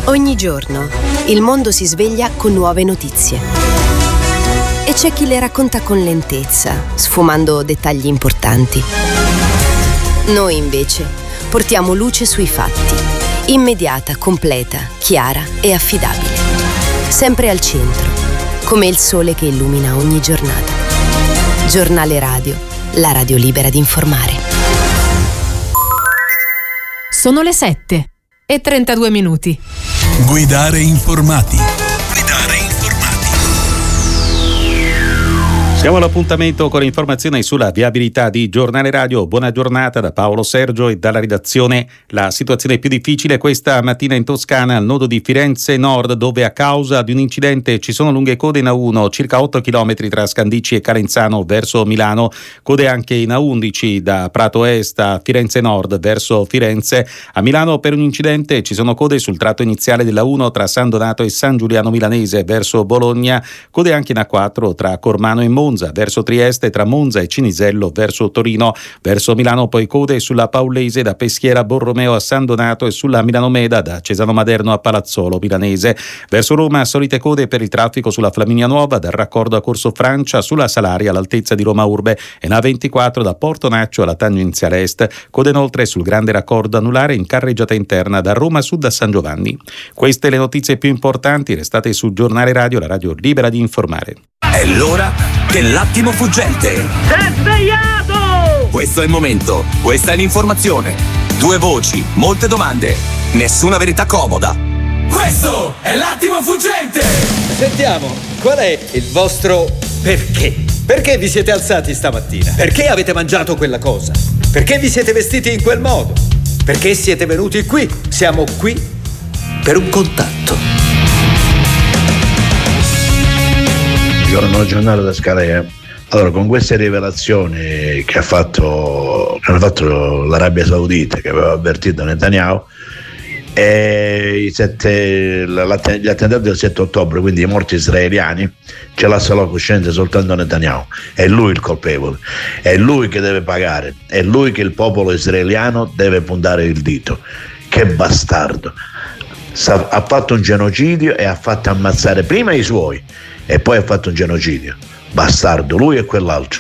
Ogni giorno il mondo si sveglia con nuove notizie. E c'è chi le racconta con lentezza, sfumando dettagli importanti. Noi invece portiamo luce sui fatti, immediata, completa, chiara e affidabile. Sempre al centro, come il sole che illumina ogni giornata. Giornale Radio, la radio libera di informare. Sono le 7:32. Guidare informati. Siamo all'appuntamento con le informazioni sulla viabilità di Giornale Radio. Buona giornata da Paolo Sergio e dalla redazione. La situazione più difficile questa mattina in Toscana al nodo di Firenze Nord, dove a causa di un incidente ci sono lunghe code in A1, circa 8 km tra Scandicci e Calenzano verso Milano, code anche in A11 da Prato Est a Firenze Nord verso Firenze. A Milano per un incidente ci sono code sul tratto iniziale della 1 tra San Donato e San Giuliano Milanese verso Bologna, code anche in A4 tra Cormano e Monza verso Trieste, tra Monza e Cinisello verso Torino. Verso Milano poi code sulla Paulese da Peschiera Borromeo a San Donato e sulla Milano Meda da Cesano Maderno a Palazzolo Milanese. Verso Roma solite code per il traffico sulla Flaminia Nuova dal raccordo a Corso Francia, sulla Salaria all'altezza di Roma Urbe e la 24 da Porto Naccio alla tangenziale est. Code inoltre sul grande raccordo anulare in carreggiata interna da Roma Sud a San Giovanni. Queste le notizie più importanti, restate su Giornale Radio, la radio libera di informare. È l'ora dell'attimo fuggente. Sei svegliato! Questo è il momento, questa è l'informazione. 2 voci, molte domande, nessuna verità comoda. Questo è l'attimo fuggente! Sentiamo, qual è il vostro perché? Perché vi siete alzati stamattina? Perché avete mangiato quella cosa? Perché vi siete vestiti in quel modo? Perché siete venuti qui? Siamo qui per un contatto. Buongiorno, giornale da Scalea. Allora, con queste rivelazioni che hanno fatto l'Arabia Saudita, che aveva avvertito Netanyahu, e gli attentati del 7 ottobre, quindi i morti israeliani, ce l'ha sulla coscienza soltanto Netanyahu. È lui il colpevole, è lui che deve pagare, è lui che il popolo israeliano deve puntare il dito. Che bastardo! Ha fatto un genocidio e ha fatto ammazzare prima i suoi e poi ha fatto un genocidio. Bastardo, lui e quell'altro.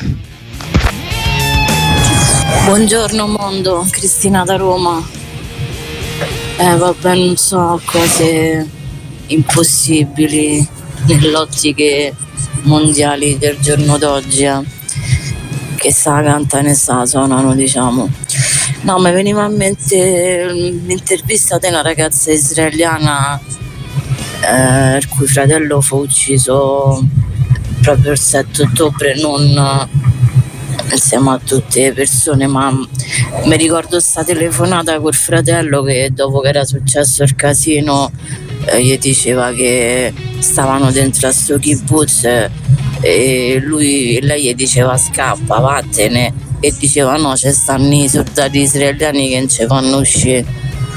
Buongiorno mondo, Cristina da Roma. Vabbè, non so, cose impossibili nell'ottiche mondiali del giorno d'oggi, che sa cantano e sa suonano, diciamo. No, mi veniva in mente l'intervista di una ragazza israeliana il cui fratello fu ucciso proprio il 7 ottobre, non insieme a tutte le persone, ma mi ricordo sta telefonata col fratello che dopo che era successo il casino gli diceva che stavano dentro a sto kibbutz e lei gli diceva scappa, vattene, e diceva no, ci stanno i soldati israeliani che non ci fanno uscire.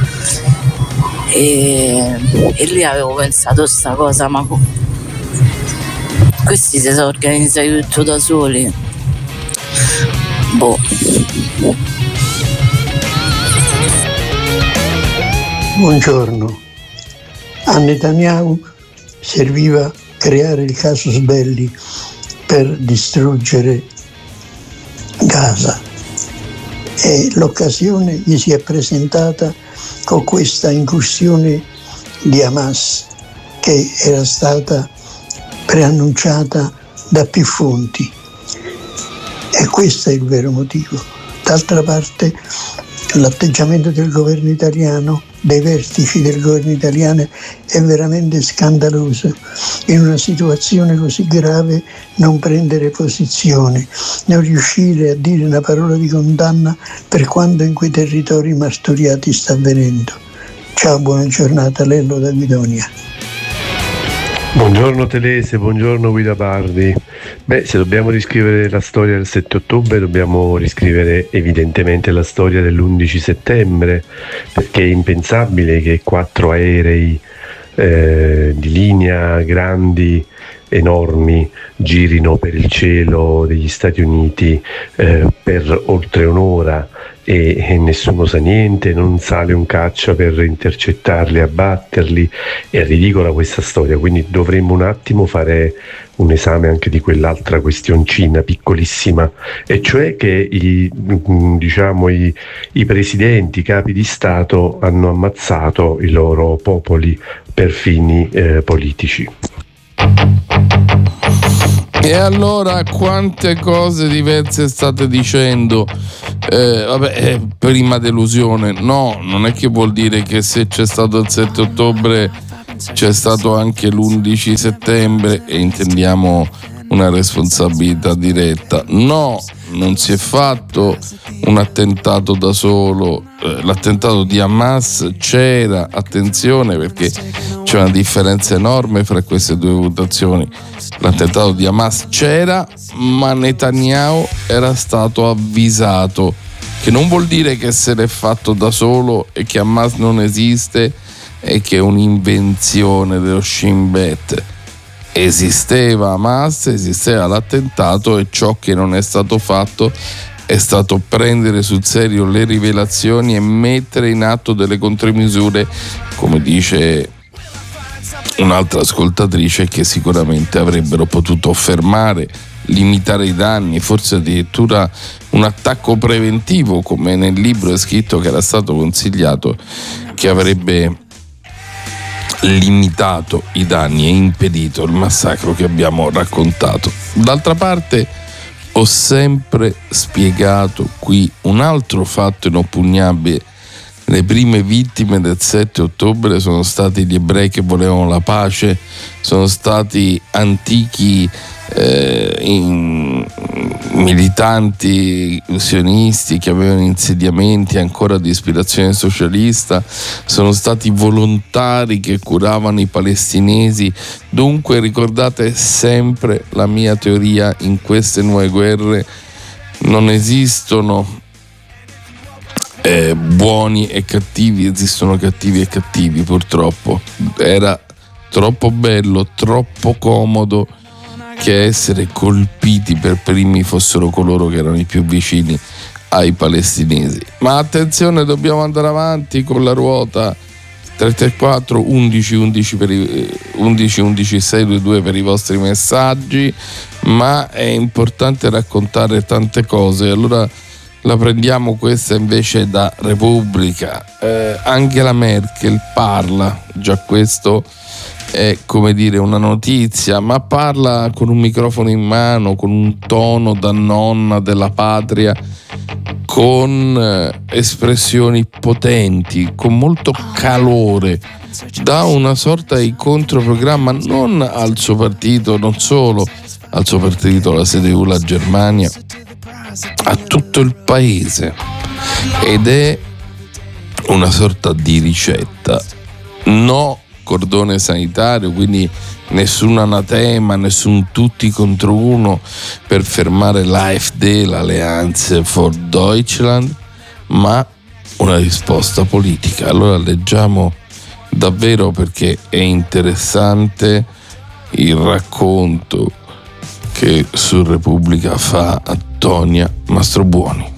E lì avevo pensato sta cosa, ma questi si sono organizzati tutto da soli. Boh. Buongiorno. A Netanyahu serviva creare il casus belli per distruggere Gaza e l'occasione gli si è presentata con questa incursione di Hamas che era stata preannunciata da più fonti, e questo è il vero motivo. D'altra parte l'atteggiamento del governo italiano, dei vertici del governo italiano, è veramente scandaloso. In una situazione così grave non prendere posizione, non riuscire a dire una parola di condanna per quanto in quei territori martoriati sta avvenendo. Ciao, buona giornata, Lello da Guidonia. Buongiorno Telese, buongiorno Guida Bardi. Se dobbiamo riscrivere la storia del 7 ottobre dobbiamo riscrivere evidentemente la storia dell'11 settembre, perché è impensabile che 4 aerei di linea grandi enormi girino per il cielo degli Stati Uniti per oltre un'ora e nessuno sa niente, non sale un caccia per intercettarli, abbatterli. È ridicola questa storia, quindi dovremmo un attimo fare un esame anche di quell'altra questioncina piccolissima, e cioè che i presidenti, i capi di Stato hanno ammazzato i loro popoli per fini politici. E allora quante cose diverse state dicendo? Prima delusione. No, non è che vuol dire che se c'è stato il 7 ottobre c'è stato anche l'11 settembre e intendiamo una responsabilità diretta. No, non si è fatto un attentato da solo. L'attentato di Hamas c'era, attenzione, perché c'è una differenza enorme fra queste due votazioni. L'attentato di Hamas c'era, ma Netanyahu era stato avvisato, che non vuol dire che se l'è fatto da solo e che Hamas non esiste e che è un'invenzione dello Shin Bet. Esisteva Hamas, esisteva l'attentato, e ciò che non è stato fatto è stato prendere sul serio le rivelazioni e mettere in atto delle contromisure, come dice un'altra ascoltatrice, che sicuramente avrebbero potuto fermare, limitare i danni, forse addirittura un attacco preventivo, come nel libro è scritto che era stato consigliato, che avrebbe limitato i danni e impedito il massacro che abbiamo raccontato. D'altra parte, ho sempre spiegato qui un altro fatto inoppugnabile. Le prime vittime del 7 ottobre sono stati gli ebrei che volevano la pace, sono stati antichi militanti sionisti che avevano insediamenti ancora di ispirazione socialista, sono stati volontari che curavano i palestinesi. Dunque ricordate sempre la mia teoria: in queste nuove guerre non esistono buoni e cattivi, esistono cattivi e cattivi, purtroppo. Era troppo bello, troppo comodo che essere colpiti per primi fossero coloro che erano i più vicini ai palestinesi. Ma attenzione, dobbiamo andare avanti con la ruota. 334 11 11 per 11 11 622 per i vostri messaggi, ma è importante raccontare tante cose. Allora la prendiamo questa invece da Repubblica. Angela Merkel parla, già questo è come dire una notizia, ma parla con un microfono in mano, con un tono da nonna della patria, con espressioni potenti, con molto calore, dà una sorta di controprogramma non al suo partito, non solo al suo partito, la CDU, la Germania, a tutto il paese, ed è una sorta di ricetta. No cordone sanitario, quindi nessun anatema, nessun tutti contro uno per fermare l'AfD, l'Alleanza for Deutschland, ma una risposta politica. Allora leggiamo davvero, perché è interessante il racconto che su Repubblica fa Antonia Mastrobuoni.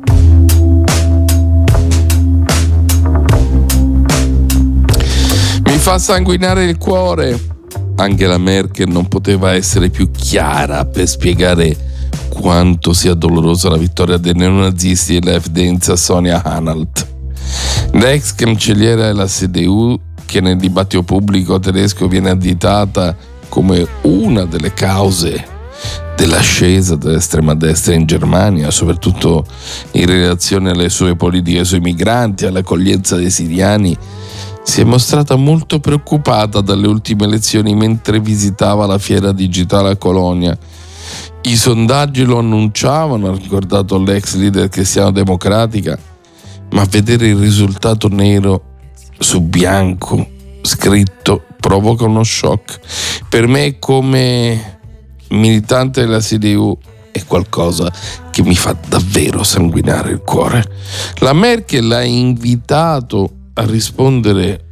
Mi fa sanguinare il cuore. Angela Merkel non poteva essere più chiara per spiegare quanto sia dolorosa la vittoria dei neonazisti e l'AfD in Sassonia-Anhalt. L'ex cancelliera della CDU, che nel dibattito pubblico tedesco viene additata come una delle cause dell'ascesa dell'estrema destra in Germania, soprattutto in relazione alle sue politiche sui migranti, all'accoglienza dei siriani, si è mostrata molto preoccupata dalle ultime elezioni mentre visitava la fiera digitale a Colonia. I sondaggi lo annunciavano, ha ricordato l'ex leader cristiano-democratica, ma vedere il risultato nero su bianco scritto provoca uno shock. Per me, come militante della CDU, è qualcosa che mi fa davvero sanguinare il cuore. La Merkel l'ha invitato a rispondere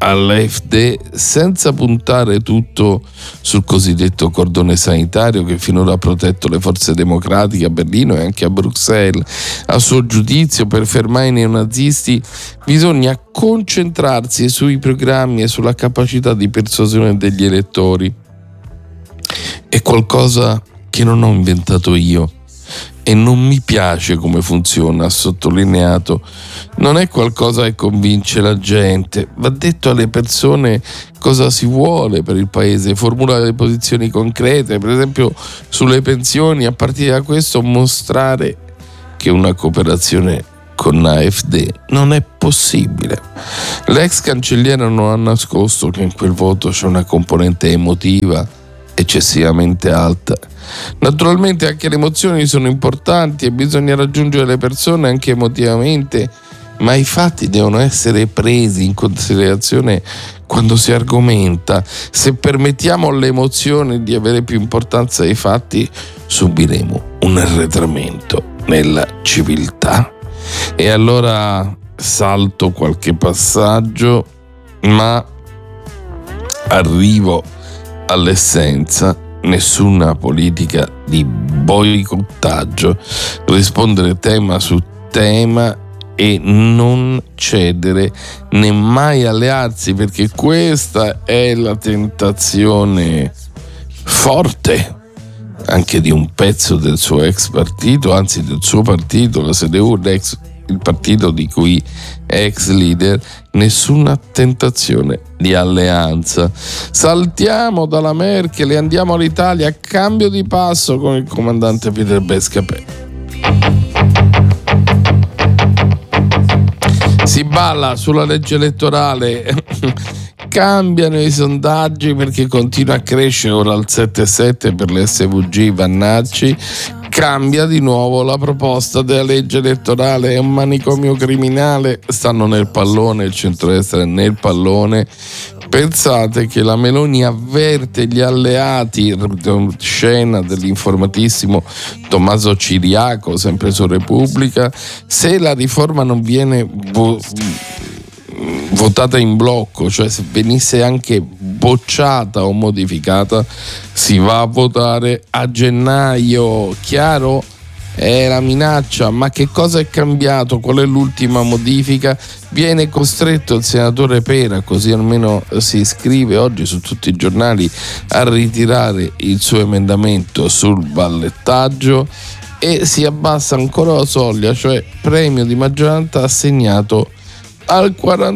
all'AfD senza puntare tutto sul cosiddetto cordone sanitario che finora ha protetto le forze democratiche a Berlino e anche a Bruxelles. A suo giudizio, per fermare i neonazisti bisogna concentrarsi sui programmi e sulla capacità di persuasione degli elettori. È qualcosa che non ho inventato io e non mi piace come funziona, ha sottolineato. Non è qualcosa che convince la gente, va detto alle persone cosa si vuole per il paese, formulare le posizioni concrete, per esempio sulle pensioni, a partire da questo mostrare che una cooperazione con l'AfD non è possibile. L'ex cancelliera non ha nascosto che in quel voto c'è una componente emotiva eccessivamente alta. Naturalmente anche le emozioni sono importanti e bisogna raggiungere le persone anche emotivamente, ma i fatti devono essere presi in considerazione quando si argomenta. Se permettiamo alle emozioni di avere più importanza dei fatti, subiremo un arretramento nella civiltà. E allora salto qualche passaggio, ma arrivo all'essenza. Nessuna politica di boicottaggio, rispondere tema su tema e non cedere né mai allearsi, perché questa è la tentazione forte anche di un pezzo del suo ex partito, anzi del suo partito, la CDU, il partito di cui è ex leader. Nessuna tentazione di alleanza. Saltiamo dalla Merkel e andiamo all'Italia, a cambio di passo con il comandante Peter Bescapè. Si balla sulla legge elettorale. Cambiano i sondaggi perché continua a crescere ora al 7,7 per le SVG Vannacci. Cambia di nuovo la proposta della legge elettorale, è un manicomio criminale, stanno nel pallone, il centrodestra è nel pallone. Pensate che la Meloni avverte gli alleati, scena dell'informatissimo Tommaso Ciriaco, sempre su Repubblica, se la riforma non viene votata in blocco, cioè se venisse anche bocciata o modificata, si va a votare a gennaio. Chiaro? È la minaccia. Ma che cosa è cambiato? Qual è l'ultima modifica? Viene costretto il senatore Pera, così almeno si scrive oggi su tutti i giornali, a ritirare il suo emendamento sul ballottaggio e si abbassa ancora la soglia, cioè premio di maggioranza assegnato al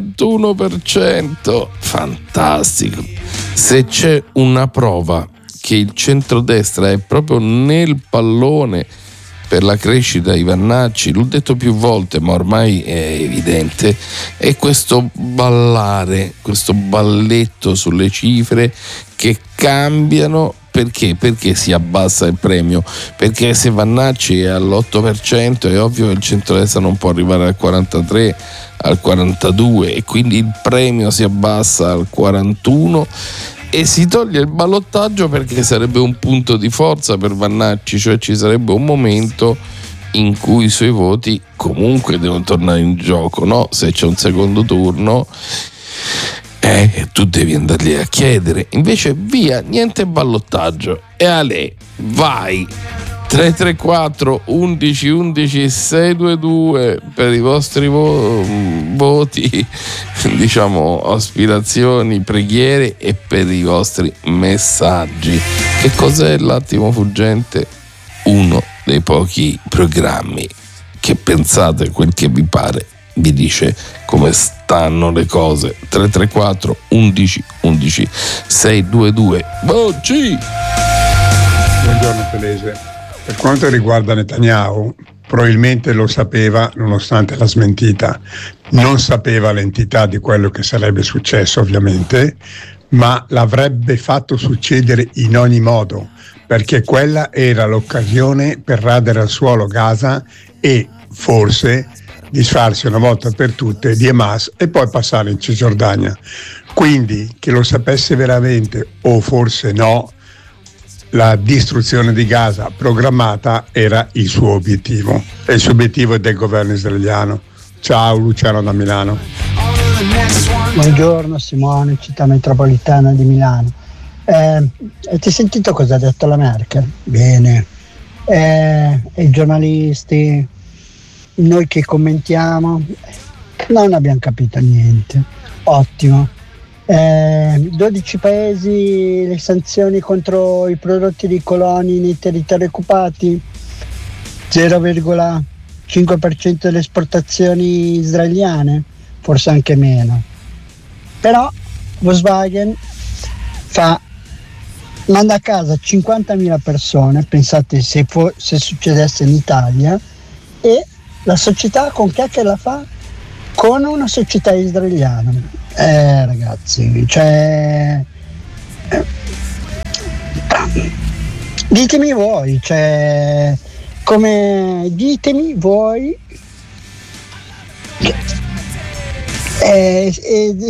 41%. Fantastico. Se c'è una prova che il centrodestra è proprio nel pallone per la crescita di Vannacci, l'ho detto più volte ma ormai è evidente, è questo ballare, questo balletto sulle cifre che cambiano. Perché? Perché si abbassa il premio? Perché se Vannacci è all'8% è ovvio che il centrodestra non può arrivare al 43%, al 42%, e quindi il premio si abbassa al 41% e si toglie il ballottaggio perché sarebbe un punto di forza per Vannacci, cioè ci sarebbe un momento in cui i suoi voti comunque devono tornare in gioco, no? Se c'è un secondo turno tu devi andargli a chiedere. Invece via, niente ballottaggio, e a lei vai. 334 11 11 622 per i vostri voti, diciamo aspirazioni, preghiere, e per i vostri messaggi. Che cos'è l'attimo fuggente? Uno dei pochi programmi che pensate quel che vi pare, vi dice come stanno le cose. 334 11 11 622. Voci! Buongiorno Pelese. Per quanto riguarda Netanyahu, probabilmente lo sapeva nonostante la smentita, non sapeva l'entità di quello che sarebbe successo ovviamente, ma l'avrebbe fatto succedere in ogni modo, perché quella era l'occasione per radere al suolo Gaza e forse disfarsi una volta per tutte di Hamas e poi passare in Cisgiordania. Quindi che lo sapesse veramente o forse no, la distruzione di Gaza programmata era il suo obiettivo, e il suo obiettivo è del governo israeliano. Ciao, Luciano da Milano. Buongiorno Simone, città metropolitana di Milano. Avete sentito cosa ha detto la Merkel? Bene. I giornalisti, noi che commentiamo, non abbiamo capito niente. Ottimo. 12 paesi, le sanzioni contro i prodotti di coloni nei territori occupati, 0,5% delle esportazioni israeliane, forse anche meno. Però Volkswagen manda a casa 50.000 persone, pensate se succedesse in Italia, e la società con chi è che la fa? Con una società israeliana. Ragazzi, cioè, ditemi voi, cioè, ditemi voi